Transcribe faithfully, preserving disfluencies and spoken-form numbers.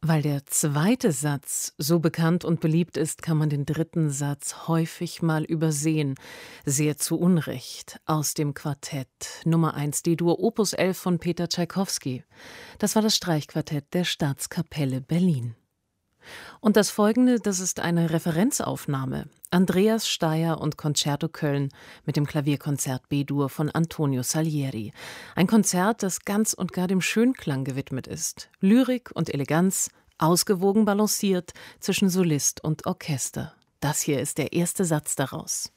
Weil der zweite Satz so bekannt und beliebt ist, kann man den dritten Satz häufig mal übersehen. Sehr zu Unrecht. Aus dem Quartett Nummer eins D-Dur Opus elf von Peter Tschaikowski. Das war das Streichquartett der Staatskapelle Berlin. Und das Folgende, das ist eine Referenzaufnahme. Andreas Steier und Concerto Köln mit dem Klavierkonzert B-Dur von Antonio Salieri. Ein Konzert, das ganz und gar dem Schönklang gewidmet ist. Lyrik und Eleganz, ausgewogen balanciert zwischen Solist und Orchester. Das hier ist der erste Satz daraus.